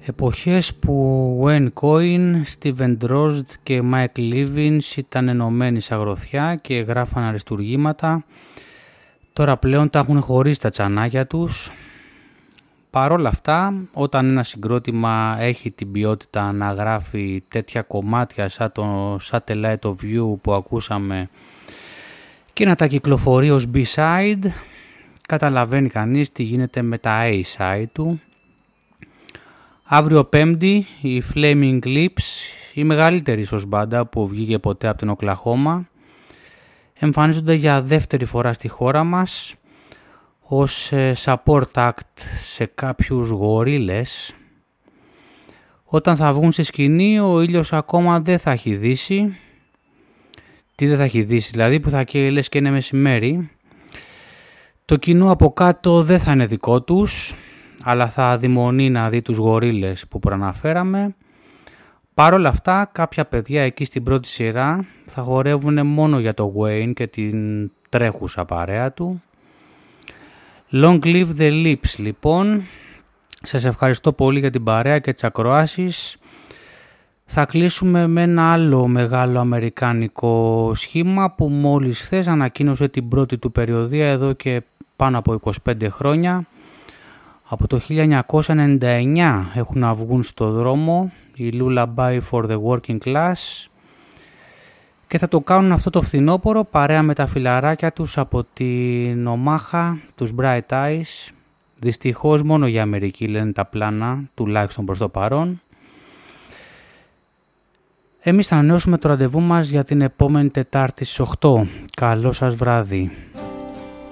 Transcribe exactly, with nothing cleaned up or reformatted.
Εποχές που Wayne Coyne, Steven Drozd και Mike Levins ήταν ενωμένοι σε αγροθιά και γράφαν αριστουργήματα. Τώρα πλέον τα έχουν χωρίσει τα τσανάκια τους. Παρόλα αυτά, όταν ένα συγκρότημα έχει την ποιότητα να γράφει τέτοια κομμάτια σαν το Satellite of You που ακούσαμε και να τα κυκλοφορεί ως B-side, καταλαβαίνει κανείς τι γίνεται με τα A-side του. Αύριο Πέμπτη, η Flaming Lips, η μεγαλύτερη ίσως μπάντα που βγήκε ποτέ από την Οκλαχώμα, εμφανίζονται για δεύτερη φορά στη χώρα μας ως support act σε κάποιους γορίλες. Όταν θα βγουν στη σκηνή, ο ήλιος ακόμα δεν θα έχει δύσει. Τι δεν θα έχει δύσει, δηλαδή που θα καίει λες και είναι μεσημέρι. Το κοινό από κάτω δεν θα είναι δικό τους, αλλά θα αδειμονεί να δει τους γορίλες που προαναφέραμε. Παρ' όλα αυτά, κάποια παιδιά εκεί στην πρώτη σειρά θα χορεύουν μόνο για το Wayne και την τρέχουσα παρέα του. Long live the lips, λοιπόν. Σας ευχαριστώ πολύ για την παρέα και τις ακροάσεις. Θα κλείσουμε με ένα άλλο μεγάλο αμερικάνικο σχήμα που μόλις χθες ανακοίνωσε την πρώτη του περιοδεία εδώ και πάνω από είκοσι πέντε χρόνια. Από το χίλια εννιακόσια ενενήντα εννιά έχουν να βγουν στο δρόμο η Lullaby for the Working Class και θα το κάνουν αυτό το φθινόπωρο παρέα με τα φιλαράκια τους από την Ομάχα, τους Bright Eyes. Δυστυχώς μόνο για Αμερική λένε τα πλάνα, τουλάχιστον προς το παρόν. Εμείς θα ανανεώσουμε το ραντεβού μας για την επόμενη Τετάρτη στις οκτώ. Καλό σας βράδυ.